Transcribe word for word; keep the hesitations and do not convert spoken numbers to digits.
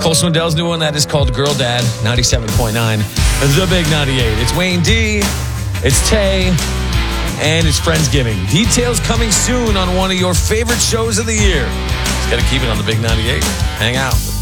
Cole Swindell's new one, that is called Girl Dad, ninety-seven point nine. The Big ninety-eight. It's Wayne D, it's Tay, and it's Friendsgiving. Details coming soon on one of your favorite shows of the year. Just got to keep it on the Big ninety-eight. Hang out.